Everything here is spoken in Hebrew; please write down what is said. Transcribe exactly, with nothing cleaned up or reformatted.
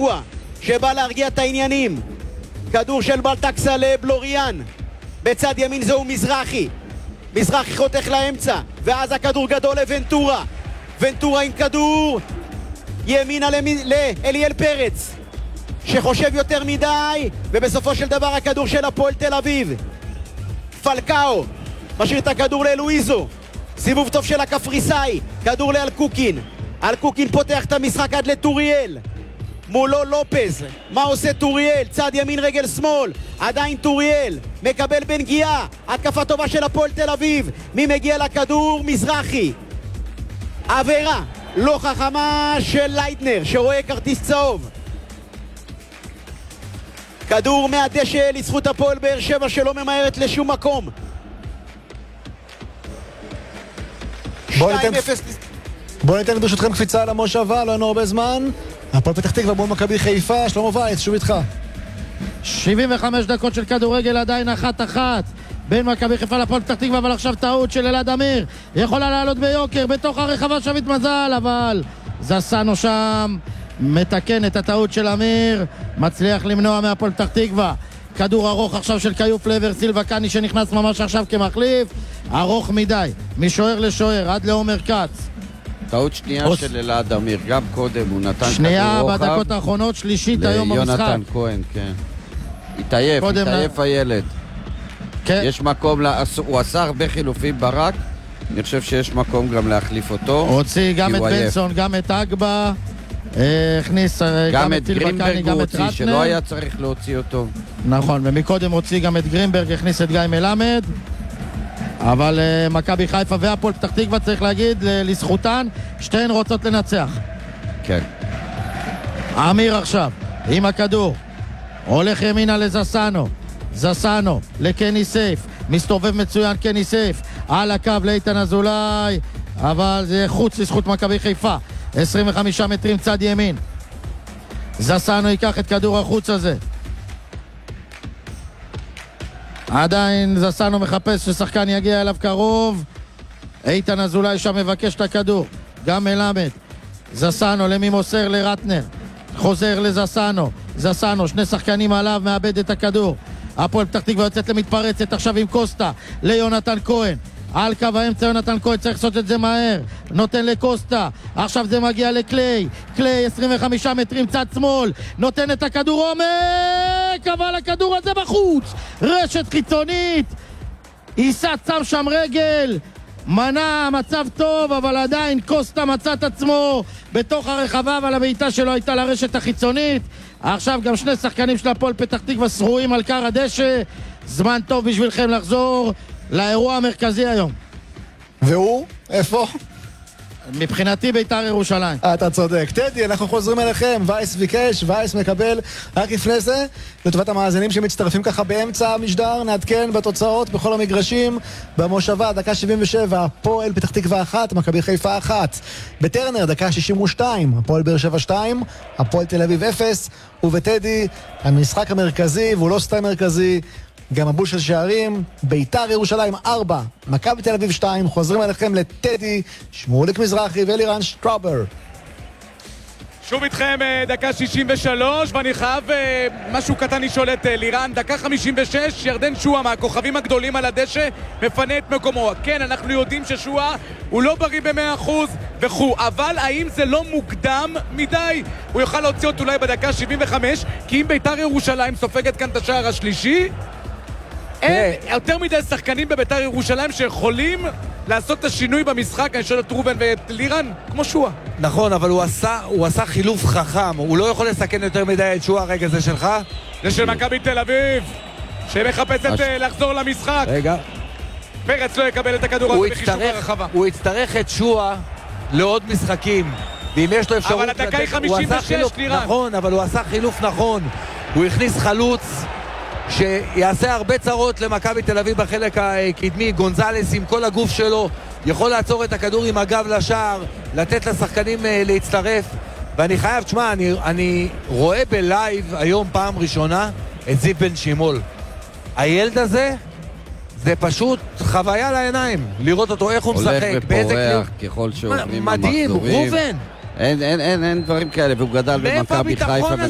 שבוע שבא להרגיע את העניינים. כדור של בלטקסה לבלוריאן, בצד ימין זהו מזרחי, מזרחי חותך לאמצע, ואז הכדור גדול לוונטורה, ונטורה עם כדור ימינה לאליאל פרץ שחושב יותר מדי, ובסופו של דבר הכדור של הפועל תל אביב. פלקאו משאיר את הכדור לאלואיזו, סיבוב טוב של הקפריסאי, כדור לאלקוקין, אלקוקין פותח את המשחק עד לטוריאל, מולו לופז. מה עושה טוריאל? צד ימין רגל שמאל, עדיין טוריאל מקבל בנגיעה, התקפה טובה של הפועל תל אביב. מי מגיע לכדור? מזרחי. עבירה לא חכמה של לייטנר שרואה כרטיס צהוב. כדור מהדשא לזכות הפועל באר שבע שלא ממהרת לשום מקום. שתיים אפס. בואו ניתן ברשותכם קפיצה למושבה, לא לנו הרבה זמן. הפועל פתח תקווה מול מכבי חיפה. שלמה וייץ, שוב איתך. שבעים וחמש דקות של כדורגל, עדיין אחת אחת בין מכבי חיפה לפועל פתח תקווה, אבל עכשיו טעות של אלעד אמיר, יכולה לעלות ביוקר בתוך הרחבה, שביט מזל, אבל זסנו שם מתקן את הטעות של אמיר, מצליח למנוע מהפועל פתח תקווה. כדור ארוך עכשיו של קיוף לעבר סילבה קני שנכנס ממש עכשיו כמחליף, ארוך מדי משוער לשוער עד לעומר כץ. טעות שנייה אוס... של אלעד אמיר, גם קודם הוא נתן שנייה כדור רוחב בדקות האחרונות, שלישית היום במשחק ליונתן כהן, כן. התעייף, התעייף לה... הילד. כן. יש מקום, לה... הוא עשה הרבה חילופים ברק, אני חושב שיש מקום גם להחליף אותו. הוציא גם את בנסון, גם את אגבה, הכניס גם את גרינברג, הוא הוציא, שלא היה צריך להוציא אותו. נכון, ומקודם הוציא גם את גרינברג, הכניס את גיא מלמד. אבל uh, מכבי חיפה והפועל פתח תקווה, צריך להגיד לזכותן, שתיהן רוצות לנצח. כן. אמיר עכשיו עם הכדור הולך ימינה לזסנו, זסנו לקני סייף, מסתובב מצוין קני סייף על הקו לאיתן אזולאי, אבל זה חוץ לזכות מכבי חיפה. עשרים וחמישה מטרים צד ימין, זסנו ייקח את כדור החוץ הזה, עדיין זסנו מחפש ששחקן יגיע אליו קרוב, איתן אזולאי שם מבקש את הכדור, גם מלמד, זסנו למי מוסר? לרטנר, חוזר לזסנו, זסנו שני שחקנים עליו, מאבד את הכדור. הפועל פתח תקווה יוצאת למתפרצת עכשיו עם קוסטה ליונתן כהן, על קו האמצע יונתן כהן צריך לעשות את זה מהר, נותן לקוסטה, עכשיו זה מגיע לקליי, קליי עשרים וחמישה מטרים צד שמאל, נותן את הכדור עומק, אבל הכדור הזה בחוץ, רשת חיצונית, איסת שם שם רגל, מנע מצב טוב, אבל עדיין קוסטה מצא את עצמו בתוך הרחבה, אבל הבעיטה שלו הייתה לרשת החיצונית. עכשיו גם שני שחקנים של הפועל פתח תקווה שרועים על קר הדשא, זמן טוב בשבילכם לחזור לאירוע המרכזי היום. והוא? איפה? מבחינתי בית"ר ירושלים. אתה צודק. טדי, אנחנו חוזרים אליכם. וייס ביקש, וייס מקבל. רק לפני זה, לטובת המאזינים שמצטרפים ככה באמצע המשדר, נעדכן בתוצאות בכל המגרשים. במושבה, דקה שבעים ושבע, הפועל פתח תקווה אחת, מכבי חיפה אחת. בטרנר, דקה שישים ושתיים, הפועל באר שבע שתיים, הפועל תל אביב אפס. ובטדי, המשחק המרכזי, והוא לא סתם מרכזי, גם מבול של שערים, בית"ר ירושלים ארבע, מכבי תל אביב שתיים. חוזרים אליכם לטדי, שמוליק מזרחי ואלירן שטראובר. שוב איתכם דקה שישים ושלוש, ואני חייב משהו קטן לשאול את לירן. דקה חמישים ושש, ירדן שועה מהכוכבים הגדולים על הדשא מפנה את מקומו. כן, אנחנו יודעים ששועה הוא לא בריא ב-מאה אחוז וכו', אבל האם זה לא מוקדם מדי? הוא יוכל להוציא אותו אולי בדקה שבעים וחמש, כי אם בית"ר ירושלים סופגת כאן את השער השלישי, אין יותר מדי שחקנים בבית"ר ירושלים שיכולים לעשות את השינוי במשחק. אני שואל את רובן ואת לירן, כמו שועה. נכון, אבל הוא עשה, הוא עשה חילוף חכם, הוא לא יכול לסכן יותר מדי את שועה. רגע, זה שלך? זה של מכבי תל אביב, שמחפשת לחזור למשחק. רגע. פרץ לא יקבל את הכדור הזה בחישוב הרחבה. הוא יצטרך את שועה לעוד משחקים, ואם יש לו אפשרות... אבל הדקה היא חמישים ושש, לירן. נכון, אבל הוא עשה חילוף נכון. הוא הכניס חלוץ שיעשה הרבה צרות למכבי תל אביב בחלק הקדמי. גונזלס עם כל הגוף שלו יכול לעצור את הכדור עם הגב לשער, לתת לשחקנים להצטרף. ואני חייב, תשמע, אני, אני רואה בלייב היום פעם ראשונה את זיו בן שימול. הילד הזה זה פשוט חוויה לעיניים לראות אותו, איך הוא משחק, באיזה כלי ככל שעוברים מדהים, רובן. אין, אין, אין, אין דברים כאלה, והוא גדל במכבי חיפה.